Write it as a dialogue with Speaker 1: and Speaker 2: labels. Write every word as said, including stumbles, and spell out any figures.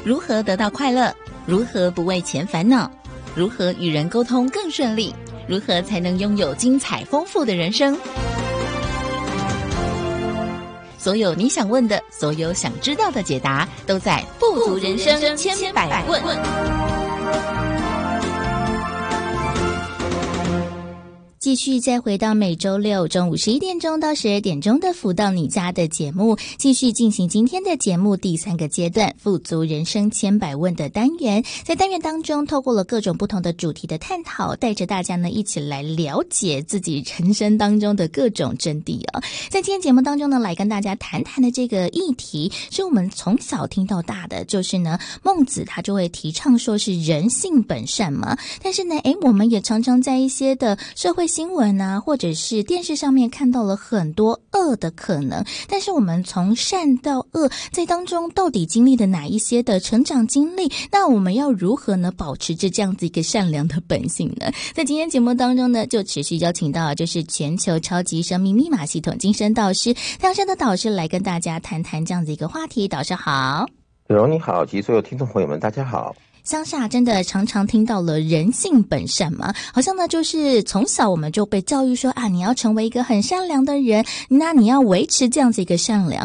Speaker 1: 如何得到快乐？如何不为钱烦恼？如何与人沟通更顺利？如何才能拥有精彩丰富的人生？所有你想问的，所有想知道的解答，都在富足人生千百问。
Speaker 2: 继续再回到每周六中午十一点钟到十二点钟的福到你家的节目，继续进行今天的节目第三个阶段富足人生千百问的单元。在单元当中，透过了各种不同的主题的探讨，带着大家呢一起来了解自己人生当中的各种真谛哦。在今天节目当中呢，来跟大家谈谈的这个议题，是我们从小听到大的，就是呢孟子他就会提倡说是人性本善嘛，但是呢，诶，我们也常常在一些的社会新闻啊，或者是电视上面看到了很多恶的可能，但是我们从善到恶在当中到底经历了哪一些的成长经历，那我们要如何呢保持着这样子一个善良的本性呢？在今天节目当中呢，就持续邀请到就是全球超级生命密码系统精神导师太阳升的导师来跟大家谈谈这样子一个话题。导师好。
Speaker 3: 柔你好，及所有听众朋友们大家好。
Speaker 2: 乡下真的常常听到了人性本善嘛，好像呢就是从小我们就被教育说啊，你要成为一个很善良的人，那你要维持这样子一个善良，